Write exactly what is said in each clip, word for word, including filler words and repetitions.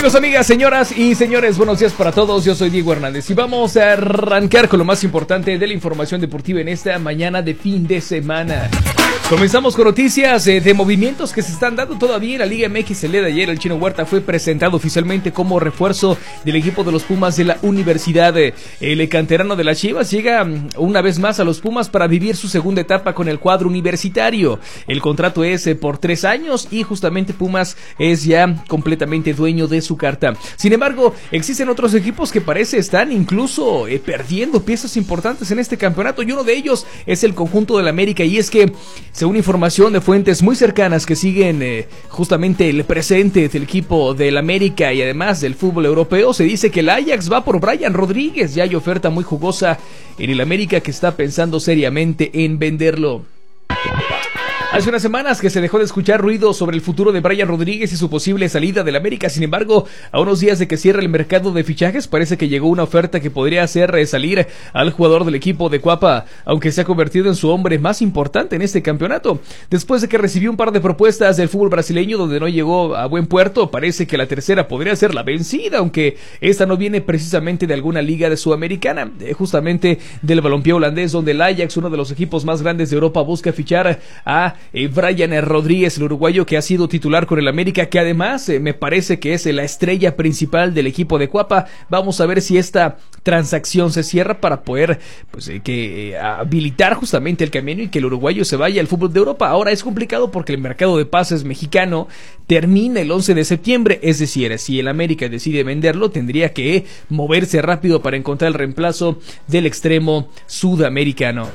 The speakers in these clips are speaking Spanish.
Amigos, amigas, señoras y señores, buenos días para todos. Yo soy Diego Hernández y vamos a arrancar con lo más importante de la información deportiva en esta mañana de fin de semana. Comenzamos con noticias eh, de movimientos que se están dando todavía en la Liga M X. El día de ayer el Chino Huerta fue presentado oficialmente como refuerzo del equipo de los Pumas de la Universidad. El canterano de las Chivas llega una vez más a los Pumas para vivir su segunda etapa con el cuadro universitario. El contrato es eh, por tres años y justamente Pumas es ya completamente dueño de su carta. Sin embargo, existen otros equipos que parece están incluso eh, perdiendo piezas importantes en este campeonato y uno de ellos es el conjunto del América, y es que según información de fuentes muy cercanas que siguen eh, justamente el presente del equipo del América y además del fútbol europeo, se dice que el Ajax va por Brian Rodríguez. Ya hay oferta muy jugosa en el América que está pensando seriamente en venderlo. Hace unas semanas que se dejó de escuchar ruido sobre el futuro de Brian Rodríguez y su posible salida del América. Sin embargo, a unos días de que cierre el mercado de fichajes, parece que llegó una oferta que podría hacer salir al jugador del equipo de Cuapa, aunque se ha convertido en su hombre más importante en este campeonato. Después de que recibió un par de propuestas del fútbol brasileño donde no llegó a buen puerto, parece que la tercera podría ser la vencida, aunque esta no viene precisamente de alguna liga de sudamericana, justamente del balompié holandés, donde el Ajax, uno de los equipos más grandes de Europa, busca fichar a Eh, Brian Rodríguez, el uruguayo que ha sido titular con el América, que además eh, me parece que es eh, la estrella principal del equipo de Cuapa. Vamos a ver si esta transacción se cierra para poder pues eh, que eh, habilitar justamente el camino y que el uruguayo se vaya al fútbol de Europa. Ahora es complicado porque el mercado de pases mexicano termina el once de septiembre, es decir, si el América decide venderlo, tendría que moverse rápido para encontrar el reemplazo del extremo sudamericano.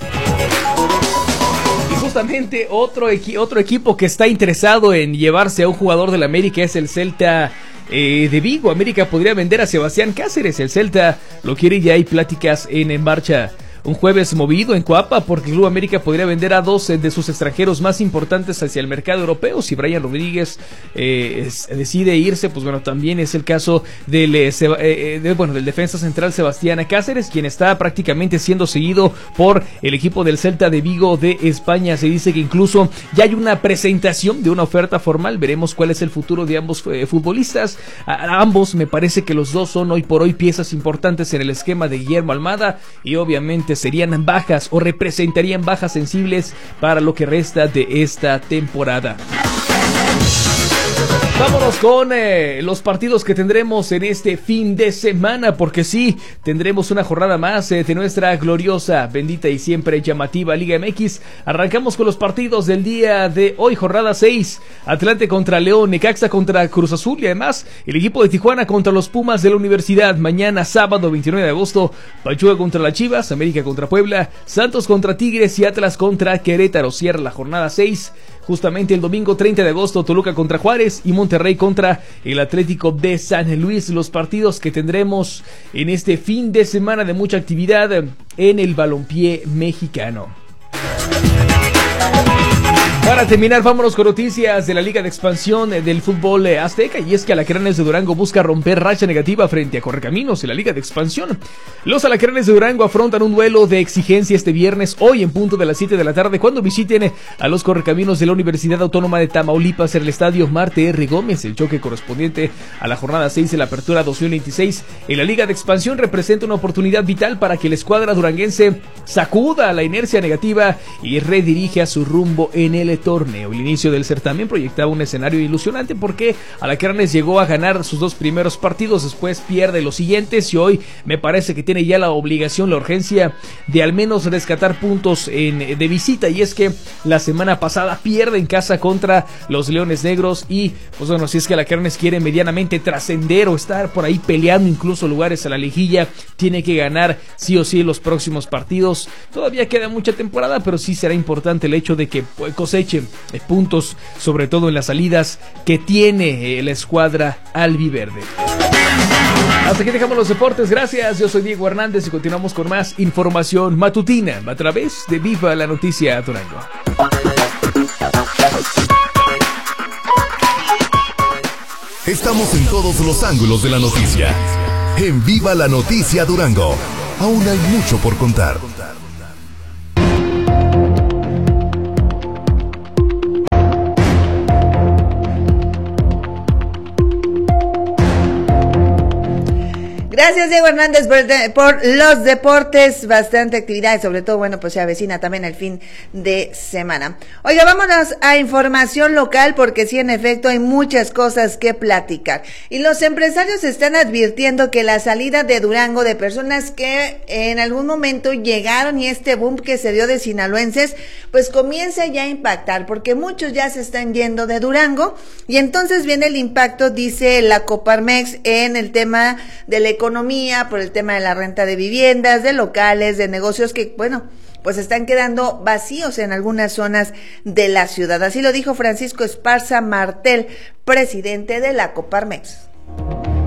Justamente otro, equi- otro equipo que está interesado en llevarse a un jugador del América es el Celta eh, de Vigo. América podría vender a Sebastián Cáceres. El Celta lo quiere y ya hay pláticas en, en marcha. Un jueves movido en Coapa porque el Club América podría vender a dos de sus extranjeros más importantes hacia el mercado europeo. Si Brian Rodríguez eh, es, decide irse, pues bueno, también es el caso del, eh, eh, de, bueno, del defensa central Sebastián Cáceres, quien está prácticamente siendo seguido por el equipo del Celta de Vigo de España. Se dice que incluso ya hay una presentación de una oferta formal. Veremos cuál es el futuro de ambos eh, futbolistas. A, a ambos me parece que los dos son hoy por hoy piezas importantes en el esquema de Guillermo Almada y obviamente serían bajas o representarían bajas sensibles para lo que resta de esta temporada. Vámonos con eh, los partidos que tendremos en este fin de semana, porque sí, tendremos una jornada más eh, de nuestra gloriosa, bendita y siempre llamativa Liga M X. Arrancamos con los partidos del día de hoy, jornada seis, Atlante contra León, Necaxa contra Cruz Azul y además el equipo de Tijuana contra los Pumas de la Universidad. Mañana sábado veintinueve de agosto, Pachuca contra las Chivas, América contra Puebla, Santos contra Tigres y Atlas contra Querétaro. Cierra la jornada seis. Justamente el domingo treinta de agosto, Toluca contra Juárez y Monterrey contra el Atlético de San Luis. Los partidos que tendremos en este fin de semana de mucha actividad en el balompié mexicano. Para terminar, vámonos con noticias de la Liga de Expansión del fútbol azteca, y es que Alacranes de Durango busca romper racha negativa frente a Correcaminos en la Liga de Expansión. Los Alacranes de Durango afrontan un duelo de exigencia este viernes, hoy en punto de las siete de la tarde, cuando visiten a los Correcaminos de la Universidad Autónoma de Tamaulipas en el estadio Marte R. Gómez. El choque correspondiente a la jornada seis de la Apertura dos mil veintiséis en la Liga de Expansión representa una oportunidad vital para que la escuadra duranguense sacuda la inercia negativa y redirige a su rumbo en el torneo. El inicio del certamen proyectaba un escenario ilusionante porque Alacranes llegó a ganar sus dos primeros partidos, después pierde los siguientes y hoy me parece que tiene ya la obligación, la urgencia de al menos rescatar puntos en, de visita, y es que la semana pasada pierde en casa contra los Leones Negros y pues bueno, si es que Alacranes quiere medianamente trascender o estar por ahí peleando incluso lugares a la liguilla, tiene que ganar sí o sí los próximos partidos. Todavía queda mucha temporada, pero sí será importante el hecho de que coseche puntos, sobre todo en las salidas que tiene la escuadra albiverde. Hasta aquí dejamos los deportes, gracias. Yo soy Diego Hernández y continuamos con más información matutina a través de Viva la Noticia Durango. Estamos en todos los ángulos de la noticia. En Viva la Noticia Durango. Aún hay mucho por contar. Gracias, Diego Hernández, por, de, por los deportes, bastante actividad y sobre todo, bueno, pues se avecina también el fin de semana. Oiga, vámonos a información local porque sí, en efecto, hay muchas cosas que platicar. Y los empresarios están advirtiendo que la salida de Durango de personas que en algún momento llegaron y este boom que se dio de sinaloenses, pues comienza ya a impactar porque muchos ya se están yendo de Durango y entonces viene el impacto, dice la Coparmex, en el tema de la economía, por el tema de la renta de viviendas, de locales, de negocios que, bueno, pues están quedando vacíos en algunas zonas de la ciudad. Así lo dijo Francisco Esparza Martel, presidente de la Coparmex.